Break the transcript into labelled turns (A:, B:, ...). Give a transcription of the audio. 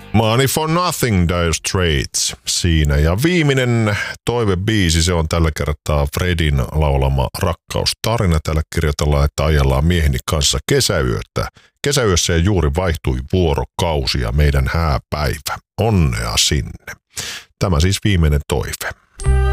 A: Money for Nothing, Dire Straits siinä. Ja viimeinen toivebiisi, se on tällä kertaa Fredin laulama rakkaustarina. Tällä kirjoitellaan, että ajellaan mieheni kanssa kesäyötä. Kesäyössä juuri vaihtui vuorokausi ja meidän hääpäivä. Onnea sinne. Tämä siis viimeinen toive.